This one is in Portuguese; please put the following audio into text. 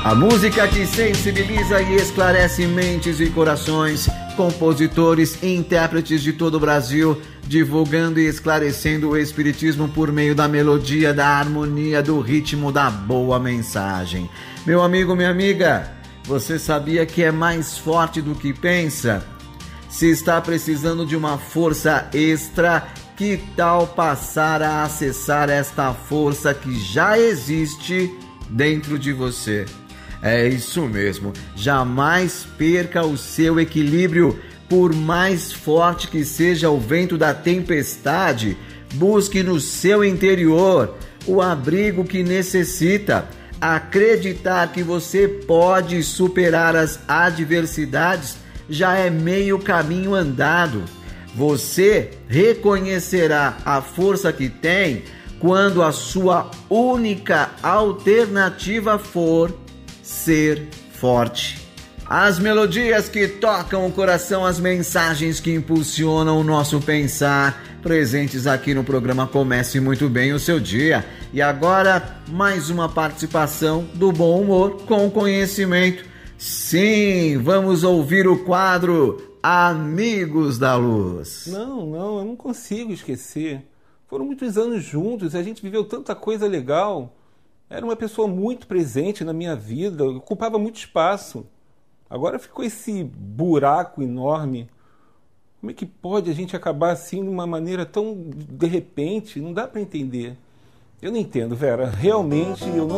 A música que sensibiliza e esclarece mentes e corações, compositores e intérpretes de todo o Brasil, divulgando e esclarecendo o espiritismo por meio da melodia, da harmonia, do ritmo, da boa mensagem. Meu amigo, minha amiga, você sabia que é mais forte do que pensa? Se está precisando de uma força extra, que tal passar a acessar esta força que já existe dentro de você? É isso mesmo, jamais perca o seu equilíbrio. Por mais forte que seja o vento da tempestade, busque no seu interior o abrigo que necessita. Acreditar que você pode superar as adversidades já é meio caminho andado. Você reconhecerá a força que tem quando a sua única alternativa for ser forte. As melodias que tocam o coração, as mensagens que impulsionam o nosso pensar, presentes aqui no programa Comece Muito Bem o Seu Dia. E agora, mais uma participação do bom humor com conhecimento. Sim, vamos ouvir o quadro Amigos da Luz. Não, eu não consigo esquecer. Foram muitos anos juntos, a gente viveu tanta coisa legal. Era uma pessoa muito presente na minha vida, ocupava muito espaço. Agora ficou esse buraco enorme. Como é que pode a gente acabar assim de uma maneira tão de repente? Não dá para entender. Eu não entendo, Vera. Realmente eu não